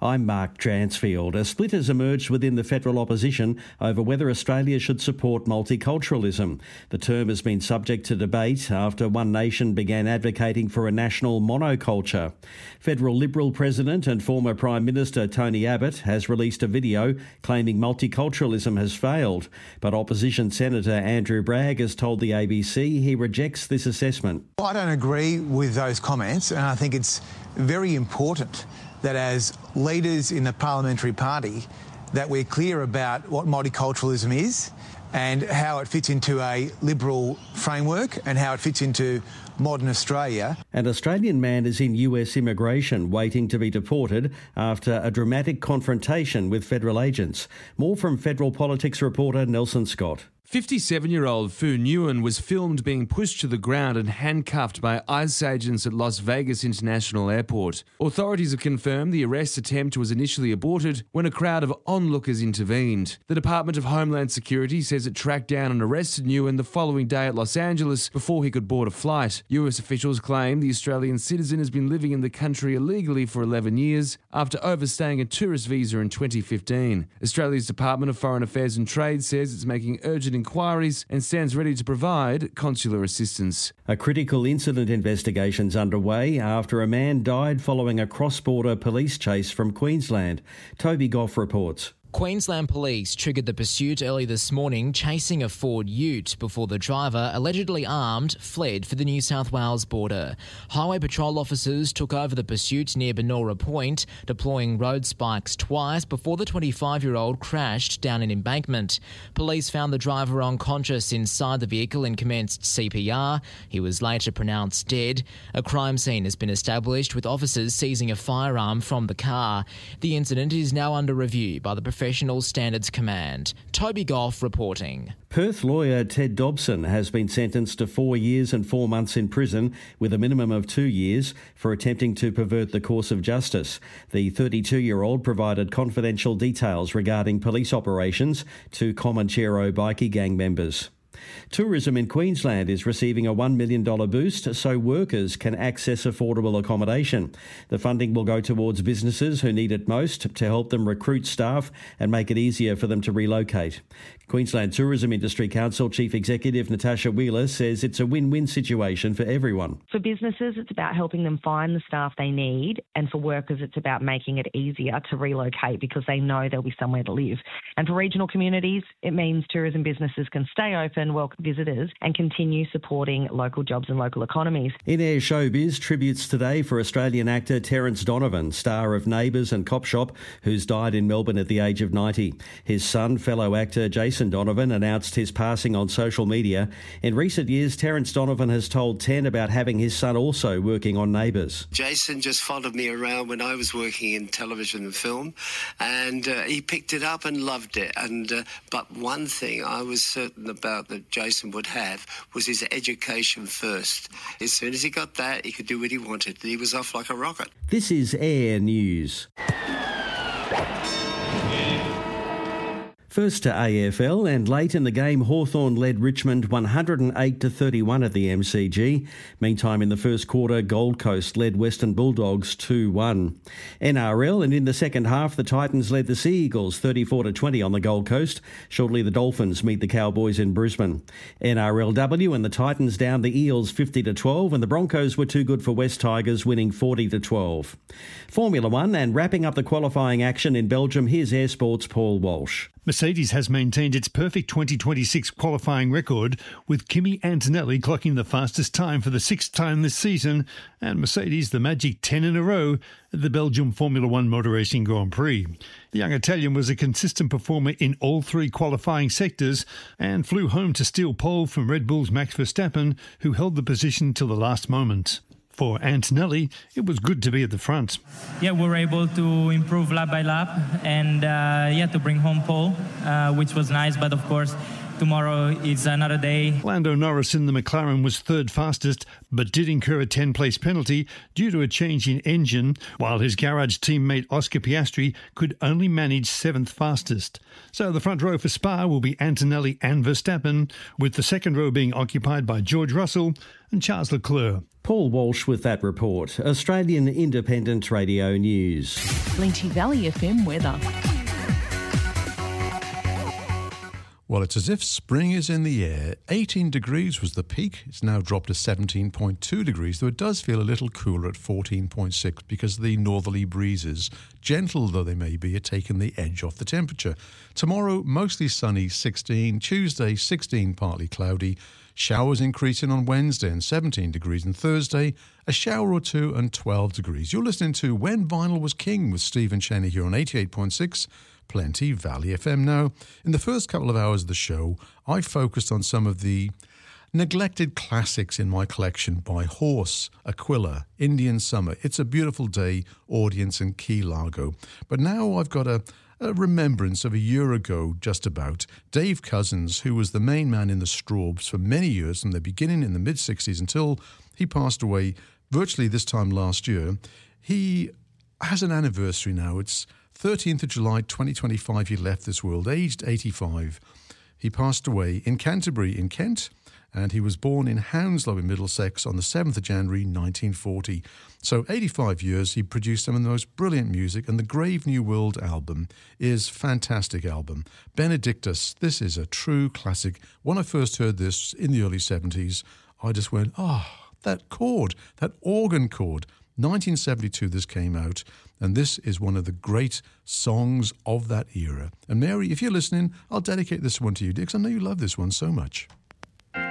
I'm Mark Dransfield. A split has emerged within the federal opposition over whether Australia should support multiculturalism. The term has been subject to debate after One Nation began advocating for a national monoculture. Federal Liberal President and former Prime Minister Tony Abbott has released a video claiming multiculturalism has failed, but opposition Senator Andrew Bragg has told the ABC he rejects this assessment. I don't agree with those comments, and I think it's very important that as leaders in the parliamentary party that we're clear about what multiculturalism is and how it fits into a liberal framework and how it fits into modern Australia. An Australian man is in US immigration waiting to be deported after a dramatic confrontation with federal agents. More from Federal Politics reporter Nelson Scott. 57-year-old Fu Nguyen was filmed being pushed to the ground and handcuffed by ICE agents at Las Vegas International Airport. Authorities have confirmed the arrest attempt was initially aborted when a crowd of onlookers intervened. The Department of Homeland Security says it tracked down and arrested Nguyen the following day at Los Angeles before he could board a flight. US officials claim the Australian citizen has been living in the country illegally for 11 years after overstaying a tourist visa in 2015. Australia's Department of Foreign Affairs and Trade says it's making urgent inquiries and stands ready to provide consular assistance. A critical incident investigation's underway after a man died following a cross-border police chase from Queensland. Toby Goff reports. Queensland Police triggered the pursuit early this morning, chasing a Ford Ute before the driver, allegedly armed, fled for the New South Wales border. Highway patrol officers took over the pursuit near Benora Point, deploying road spikes twice before the 25-year-old crashed down an embankment. Police found the driver unconscious inside the vehicle and commenced CPR. He was later pronounced dead. A crime scene has been established with officers seizing a firearm from the car. The incident is now under review by the Professional Standards Command. Toby Goff reporting. Perth lawyer Ted Dobson has been sentenced to 4 years and 4 months in prison with a minimum of 2 years for attempting to pervert the course of justice. The 32-year-old provided confidential details regarding police operations to Comanchero bikie gang members. Tourism in Queensland is receiving a $1 million boost so workers can access affordable accommodation. The funding will go towards businesses who need it most to help them recruit staff and make it easier for them to relocate. Queensland Tourism Industry Council Chief Executive Natasha Wheeler says it's a win-win situation for everyone. For businesses, it's about helping them find the staff they need, and for workers, it's about making it easier to relocate because they know there'll be somewhere to live. And for regional communities, it means tourism businesses can stay open, welcome visitors and continue supporting local jobs and local economies. In Air Showbiz, tributes today for Australian actor Terence Donovan, star of Neighbours and Cop Shop, who's died in Melbourne at the age of 90. His son, fellow actor Jason Donovan, announced his passing on social media. In recent years, Terence Donovan has told 10 about having his son also working on Neighbours. Jason just followed me around when I was working in television and film, and he picked it up and loved it. But one thing I was certain about that Jason would have was his education first. As soon as he got that, he could do what he wanted. He was off like a rocket. This is Air News. First to AFL, and late in the game, Hawthorn led Richmond 108-31 at the MCG. Meantime, in the first quarter, Gold Coast led Western Bulldogs 2-1. NRL, and in the second half, the Titans led the Sea Eagles 34-20 on the Gold Coast. Shortly, the Dolphins meet the Cowboys in Brisbane. NRLW and the Titans down the Eels 50-12, and the Broncos were too good for West Tigers, winning 40-12. Formula One, and wrapping up the qualifying action in Belgium, here's Air Sports' Paul Walsh. Mercedes has maintained its perfect 2026 qualifying record, with Kimi Antonelli clocking the fastest time for the sixth time this season, and Mercedes the magic 10 in a row at the Belgium Formula One Motor Racing Grand Prix. The young Italian was a consistent performer in all three qualifying sectors and flew home to steal pole from Red Bull's Max Verstappen, who held the position till the last moment. For Antonelli, it was good to be at the front. Yeah, we were able to improve lap by lap and to bring home pole, which was nice. But of course, tomorrow is another day. Lando Norris in the McLaren was third fastest, but did incur a 10-place penalty due to a change in engine, while his garage teammate Oscar Piastri could only manage seventh fastest. So the front row for Spa will be Antonelli and Verstappen, with the second row being occupied by George Russell and Charles Leclerc. Paul Walsh with that report. Australian Independent Radio News. Plenty Valley FM weather. Well, it's as if spring is in the air. 18 degrees was the peak. It's now dropped to 17.2 degrees, though it does feel a little cooler at 14.6 because the northerly breezes, gentle though they may be, are taking the edge off the temperature. Tomorrow, mostly sunny, 16. Tuesday, 16, partly cloudy. Showers increasing on Wednesday and 17 degrees. And Thursday, a shower or two and 12 degrees. You're listening to When Vinyl Was King with Stephen Cheney here on 88.6. Plenty Valley FM. Now, in the first couple of hours of the show, I focused on some of the neglected classics in my collection by Horse, Aquila, Indian Summer, It's a Beautiful Day, Audience and Key Largo. But now I've got a remembrance of a year ago, just about, Dave Cousins, who was the main man in the Strawbs for many years, from the beginning in the mid-60s until he passed away virtually this time last year. He has an anniversary now. It's 13th of July 2025 he left this world, aged 85. He passed away in Canterbury in Kent, and he was born in Hounslow in Middlesex on the 7th of January 1940. So 85 years, he produced some of the most brilliant music, and the Grave New World album is a fantastic album. Benedictus, this is a true classic. When I first heard this in the early 70s, I just went, that chord, that organ chord. 1972 this came out, and this is one of the great songs of that era. And Mary, if you're listening, I'll dedicate this one to you, because I know you love this one so much.